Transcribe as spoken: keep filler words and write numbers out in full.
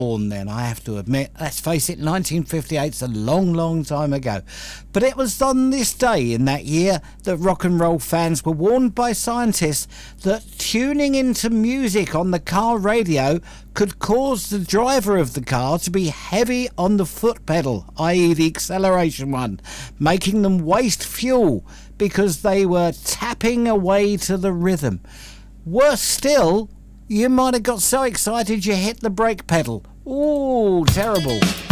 born then, I have to admit. Let's face it, nineteen fifty-eight's a long, long time ago. But it was on this day in that year that rock and roll fans were warned by scientists that tuning into music on the car radio could cause the driver of the car to be heavy on the foot pedal, that is the acceleration one, making them waste fuel because they were tapping away to the rhythm. Worse still, you might have got so excited you hit the brake pedal. Ooh, terrible.